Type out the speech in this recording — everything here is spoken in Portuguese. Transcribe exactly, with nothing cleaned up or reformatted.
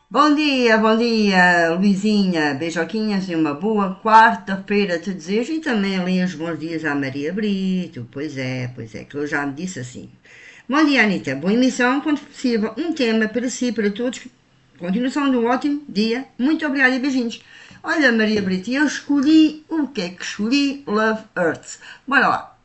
Bom dia, bom dia, Luizinha, beijoquinhas e uma boa quarta-feira te desejo e também ali os bons dias à Maria Brito. Pois é, pois é, que eu já me disse assim. Bom dia, Anitta. Boa emissão, quando possível, um tema para si e para todos. Continuação de um ótimo dia. Muito obrigada e beijinhos. Olha, Maria Brito, eu escolhi o que é que escolhi? Love Earth. Bora lá.